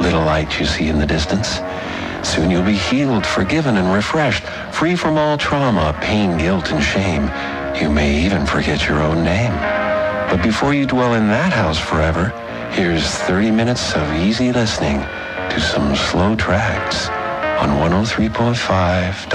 little light you see in the distance. Soon you'll be healed, forgiven, and refreshed, free from all trauma, pain, guilt, and shame. You may even forget your own name. But before you dwell in that house forever, here's 30 minutes of easy listening to some slow tracks on 103.5